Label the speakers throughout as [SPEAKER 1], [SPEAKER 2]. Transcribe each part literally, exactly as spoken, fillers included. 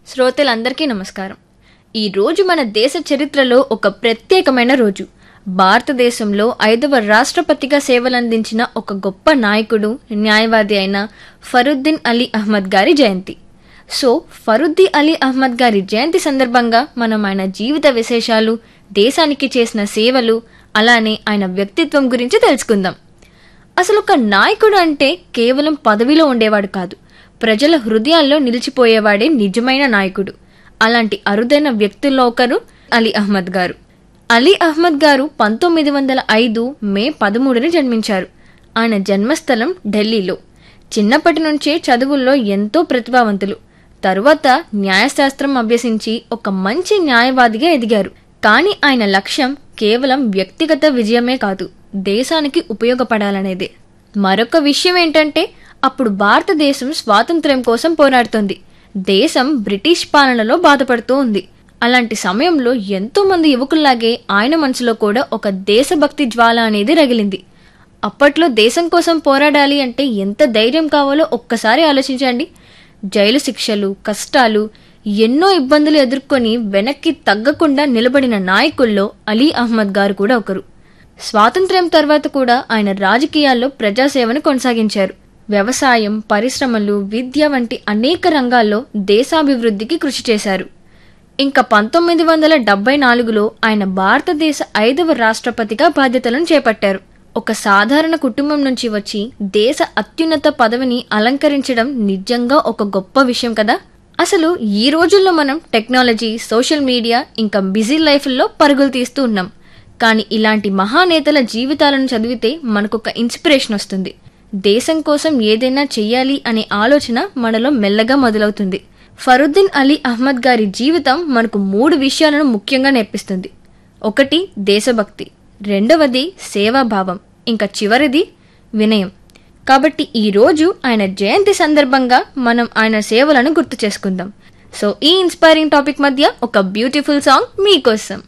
[SPEAKER 1] శ్రోతలందరికీ నమస్కారం. ఈ రోజు మన దేశ చరిత్రలో ఒక ప్రత్యేకమైన రోజు. భారతదేశంలో ఐదవ రాష్ట్రపతిగా సేవలందించిన ఒక గొప్ప నాయకుడు, న్యాయవాది అయిన ఫరుద్దీన్ అలీ అహ్మద్ గారి జయంతి. సో ఫరుద్దీన్ అలీ అహ్మద్ గారి జయంతి సందర్భంగా మనం ఆయన జీవిత విశేషాలు, దేశానికి చేసిన సేవలు, అలానే ఆయన వ్యక్తిత్వం గురించి తెలుసుకుందాం. అసలు ఒక నాయకుడు అంటే కేవలం పదవిలో ఉండేవాడు కాదు, ప్రజల హృదయాల్లో నిలిచిపోయేవాడే నిజమైన నాయకుడు. అలాంటి అరుదైన వ్యక్తుల్లో ఒకరు అలీ అహ్మద్ గారు. అలీ అహ్మద్ గారు పంతొమ్మిది వందల ఐదు మే పదమూడున జన్మించారు. ఆయన జన్మస్థలం ఢిల్లీలో. చిన్నప్పటి నుంచే చదువుల్లో ఎంతో ప్రతిభావంతులు. తరువాత న్యాయశాస్త్రం అభ్యసించి ఒక మంచి న్యాయవాదిగా ఎదిగారు. కానీ ఆయన లక్ష్యం కేవలం వ్యక్తిగత విజయమే కాదు, దేశానికి ఉపయోగపడాలనేదే. మరొక విషయం ఏంటంటే, అప్పుడు భారతదేశం స్వాతంత్ర్యం కోసం పోరాడుతోంది. దేశం బ్రిటిష్ పాలనలో బాధపడుతూ ఉంది. అలాంటి సమయంలో ఎంతో మంది యువకుల్లాగే ఆయన మనసులో కూడా ఒక దేశభక్తి జ్వాల అనేది రగిలింది. అప్పట్లో దేశం కోసం పోరాడాలి అంటే ఎంత ధైర్యం కావాలో ఒక్కసారి ఆలోచించండి. జైలు శిక్షలు, కష్టాలు, ఎన్నో ఇబ్బందులు ఎదుర్కొని వెనక్కి తగ్గకుండా నిలబడిన నాయకుల్లో అలీ అహ్మద్ గారు కూడా ఒకరు. స్వాతంత్ర్యం తర్వాత కూడా ఆయన రాజకీయాల్లో ప్రజాసేవను కొనసాగించారు. వ్యవసాయం, పరిశ్రమలు, విద్య వంటి అనేక రంగాల్లో దేశాభివృద్ధికి కృషి చేశారు. ఇంకా పంతొమ్మిది వందల డెబ్బై నాలుగులో ఆయన భారతదేశ ఐదవ రాష్ట్రపతిగా బాధ్యతలను చేపట్టారు. ఒక సాధారణ కుటుంబం నుంచి వచ్చి దేశ అత్యున్నత పదవిని అలంకరించడం నిజంగా ఒక గొప్ప విషయం కదా. అసలు ఈ రోజుల్లో మనం టెక్నాలజీ, సోషల్ మీడియా, ఇంకా బిజీ లైఫ్ల్లో పరుగులు తీస్తూ ఉన్నాం. కానీ ఇలాంటి మహానేతల జీవితాలను చదివితే మనకొక ఇన్స్పిరేషన్ వస్తుంది. దేశం కోసం ఏదైనా చెయ్యాలి అనే ఆలోచన మనలో మెల్లగా మొదలవుతుంది. ఫరుద్దీన్ అలీ అహ్మద్ గారి జీవితం మనకు మూడు విషయాలను ముఖ్యంగా నేర్పిస్తుంది. ఒకటి దేశభక్తి, రెండవది సేవాభావం, ఇంకా చివరిది వినయం. కాబట్టి ఈ రోజు ఆయన జయంతి సందర్భంగా మనం ఆయన సేవలను గుర్తు చేసుకుందాం. సో ఈ ఇన్స్పైరింగ్ టాపిక్ మధ్య ఒక బ్యూటిఫుల్ సాంగ్ మీకోసం.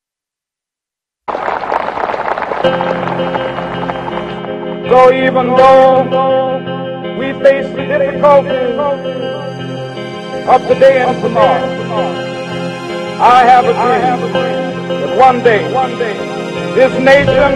[SPEAKER 2] So even though we face the difficulties of today and tomorrow, I have a dream that one day this nation